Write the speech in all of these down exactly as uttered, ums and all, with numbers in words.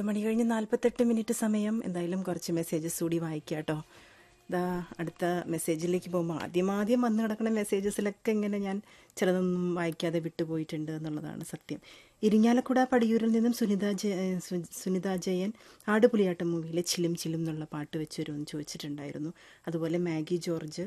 പത്ത് മണി കഴിഞ്ഞ് നാൽപ്പത്തെട്ട് മിനിറ്റ് സമയം. എന്തായാലും കുറച്ച് മെസ്സേജസ് കൂടി വായിക്കാം കേട്ടോ. ഇതാ അടുത്ത മെസ്സേജിലേക്ക് പോകുമ്പോൾ ആദ്യമാദ്യം വന്ന് കിടക്കുന്ന മെസ്സേജസിലൊക്കെ ഇങ്ങനെ ഞാൻ ചിലതൊന്നും വായിക്കാതെ വിട്ടുപോയിട്ടുണ്ട് എന്നുള്ളതാണ് സത്യം. ഇരിങ്ങാലക്കുട പടിയൂരിൽ നിന്നും സുനിത ജയ സുനിത ജയൻ ആടുപുലിയാട്ടം മൂവിയിലെ ചിലും ചിലും എന്നുള്ള പാട്ട് വെച്ച് വരുമെന്ന് ചോദിച്ചിട്ടുണ്ടായിരുന്നു. അതുപോലെ മാഗി ജോർജ്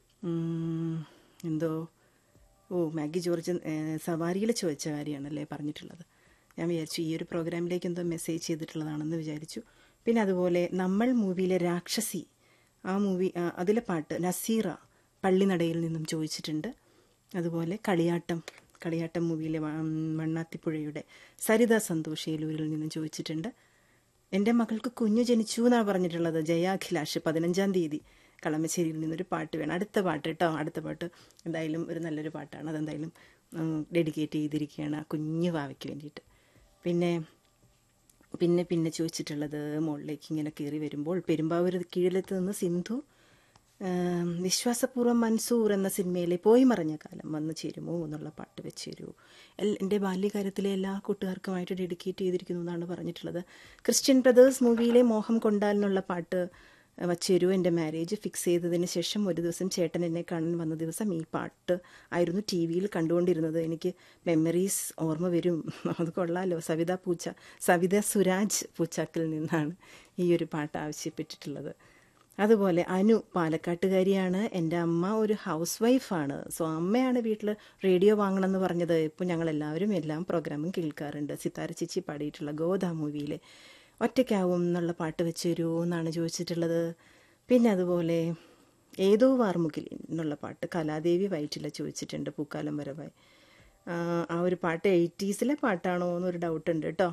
എന്തോ ഓ മാഗി ജോർജ് സവാരിയിൽ ചോദിച്ച കാര്യമാണല്ലേ പറഞ്ഞിട്ടുള്ളത്. ഞാൻ വിചാരിച്ചു ഈ ഒരു പ്രോഗ്രാമിലേക്ക് എന്തോ മെസ്സേജ് ചെയ്തിട്ടുള്ളതാണെന്ന് വിചാരിച്ചു. പിന്നെ അതുപോലെ നമ്മൾ മൂവിയിലെ രാക്ഷസി ആ മൂവി അതിലെ പാട്ട് നസീറ പള്ളിനടയിൽ നിന്നും ചോദിച്ചിട്ടുണ്ട്. അതുപോലെ കളിയാട്ടം കളിയാട്ടം മൂവിയിലെ വണ്ണാത്തിപ്പുഴയുടെ സരിത സന്തോഷ് ഏലൂരിൽ നിന്നും ചോദിച്ചിട്ടുണ്ട്. എൻ്റെ മകൾക്ക് കുഞ്ഞു ജനിച്ചു എന്നാണ് പറഞ്ഞിട്ടുള്ളത്. ജയാഖിലാഷ് പതിനഞ്ചാം തീയതി കളമശ്ശേരിയിൽ നിന്നൊരു പാട്ട് വേണം. അടുത്ത പാട്ട് കേട്ടോ. അടുത്ത പാട്ട് എന്തായാലും ഒരു നല്ലൊരു പാട്ടാണ്. അതെന്തായാലും ഡെഡിക്കേറ്റ് ചെയ്തിരിക്കുകയാണ് ആ കുഞ്ഞു വാവയ്ക്ക് വേണ്ടിയിട്ട്. പിന്നെ പിന്നെ പിന്നെ ചോദിച്ചിട്ടുള്ളത് മുകളിലേക്ക് ഇങ്ങനെ കയറി വരുമ്പോൾ പെരുമ്പാവൂർ കീഴിലത്ത് നിന്ന് സിന്ധു വിശ്വാസപൂർവ്വം മൻസൂർ എന്ന സിനിമയിലെ പോയി മറഞ്ഞ കാലം വന്നു ചേരുമോ എന്നുള്ള പാട്ട് വെച്ച് തരുമോ. എൻ്റെ ബാല്യകാലത്തിലെ എല്ലാ കൂട്ടുകാർക്കുമായിട്ട് ഡെഡിക്കേറ്റ് ചെയ്തിരിക്കുന്നു എന്നാണ് പറഞ്ഞിട്ടുള്ളത്. ക്രിസ്ത്യൻ ബ്രദേഴ്സ് മൂവിയിലെ മോഹം കൊണ്ടാൽ എന്നുള്ള പാട്ട് വച്ചേരൂ. എൻ്റെ മാരേജ് ഫിക്സ് ചെയ്തതിന് ശേഷം ഒരു ദിവസം ചേട്ടൻ എന്നെ കാണാൻ വന്ന ദിവസം ഈ പാട്ട് ആയിരുന്നു ടി വിയിൽ കണ്ടുകൊണ്ടിരുന്നത്. എനിക്ക് മെമ്മറീസ് ഓർമ്മ വരും. അത് കൊള്ളാലോ. സവിത പൂച്ച സവിത സുരാജ് പൂച്ചാക്കിൽ നിന്നാണ് ഈ ഒരു പാട്ട് ആവശ്യപ്പെട്ടിട്ടുള്ളത്. അതുപോലെ അനു പാലക്കാട്ടുകാരിയാണ്. എൻ്റെ അമ്മ ഒരു ഹൗസ് വൈഫാണ്. സോ അമ്മയാണ് വീട്ടിൽ റേഡിയോ വാങ്ങണമെന്ന് പറഞ്ഞത്. ഇപ്പോൾ ഞങ്ങളെല്ലാവരും എല്ലാം പ്രോഗ്രാമും കേൾക്കാറുണ്ട്. സിത്താര ചേച്ചി പാടിയിട്ടുള്ള ഗോദ മൂവിയിലെ ഒറ്റയ്ക്കാവും എന്നുള്ള പാട്ട് വെച്ച് തരുമോ എന്നാണ് ചോദിച്ചിട്ടുള്ളത്. പിന്നെ അതുപോലെ ഏതോ വാർമുകിൽ എന്നുള്ള പാട്ട് കലാദേവി വയറ്റില ചോദിച്ചിട്ടുണ്ട്. പൂക്കാലം വരവായി ആ ഒരു പാട്ട് എയ്റ്റീസിലെ പാട്ടാണോ എന്നൊരു ഡൗട്ടുണ്ട് കേട്ടോ.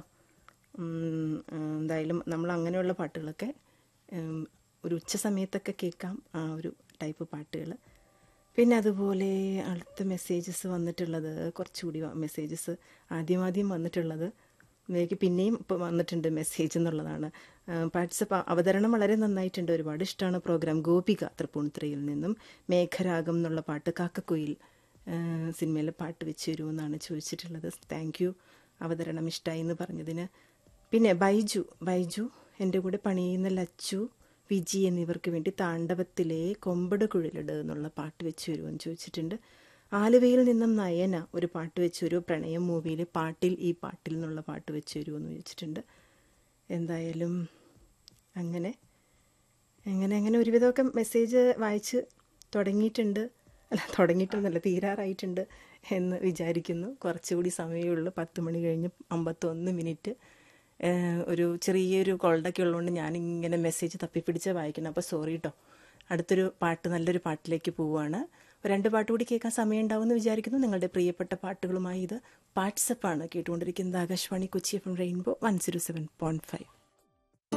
എന്തായാലും നമ്മൾ അങ്ങനെയുള്ള പാട്ടുകളൊക്കെ ഒരു ഉച്ച സമയത്തൊക്കെ കേൾക്കാം, ആ ഒരു ടൈപ്പ് പാട്ടുകൾ. പിന്നെ അതുപോലെ അടുത്ത മെസ്സേജസ് വന്നിട്ടുള്ളത് കുറച്ചുകൂടി മെസ്സേജസ് ആദ്യമാദ്യം വന്നിട്ടുള്ളത് എനിക്ക് പിന്നെയും ഇപ്പോൾ വന്നിട്ടുണ്ട് മെസ്സേജ് എന്നുള്ളതാണ്. പാർട്ടിസിപ്പ അവതരണം വളരെ നന്നായിട്ടുണ്ട്. ഒരുപാട് ഇഷ്ടമാണ് പ്രോഗ്രാം. ഗോപിക തൃപ്പൂണിത്തുറയിൽ നിന്നും മേഘരാഗം എന്നുള്ള പാട്ട് കാക്കക്കുയിൽ സിനിമയിലെ പാട്ട് വെച്ച് തരുമെന്നാണ് ചോദിച്ചിട്ടുള്ളത്. താങ്ക് യു അവതരണം ഇഷ്ടമായി എന്ന് പറഞ്ഞതിന്. പിന്നെ ബൈജു ബൈജു എൻ്റെ കൂടെ പണിയുന്ന ലച്ചു വിജി എന്നിവർക്ക് വേണ്ടി താണ്ഡവത്തിലെ കൊമ്പട് കുഴലിട് എന്നുള്ള പാട്ട് വെച്ച് വരുമെന്ന് ചോദിച്ചിട്ടുണ്ട്. ആലുവയിൽ നിന്നും നയന ഒരു പാട്ട് വെച്ച് ഒരു പ്രണയം മൂവിയിലെ പാട്ടിൽ ഈ പാട്ടിൽ നിന്നുള്ള പാട്ട് വെച്ച് വരുമെന്ന് ചോദിച്ചിട്ടുണ്ട്. എന്തായാലും അങ്ങനെ അങ്ങനെ അങ്ങനെ ഒരുവിധമൊക്കെ മെസ്സേജ് വായിച്ച് തുടങ്ങിയിട്ടുണ്ട്. അല്ല തുടങ്ങിയിട്ടൊന്നുമല്ല, തീരാറായിട്ടുണ്ട് എന്ന് വിചാരിക്കുന്നു. കുറച്ചുകൂടി സമയമേ ഉള്ളൂ. പത്ത് മണി കഴിഞ്ഞ് അമ്പത്തൊന്ന് മിനിറ്റ്. ഒരു ചെറിയൊരു കോൾഡൊക്കെ ഉള്ളതുകൊണ്ട് ഞാനിങ്ങനെ മെസ്സേജ് തപ്പിപ്പിടിച്ച് വായിക്കണം. അപ്പോൾ സോറി കേട്ടോ. അടുത്തൊരു പാട്ട് നല്ലൊരു പാട്ടിലേക്ക് പോവുകയാണ്. രണ്ട് പാട്ട് കൂടി കേൾക്കാൻ സമയം ഉണ്ടാവുമെന്ന് വിചാരിക്കുന്നു. നിങ്ങളുടെ പ്രിയപ്പെട്ട പാട്ടുകളുമായി ഇത് വാട്സപ്പാണ് കേട്ടുകൊണ്ടിരിക്കുന്നത്. Akashvani Kochi F M rainbow one zero seven point five.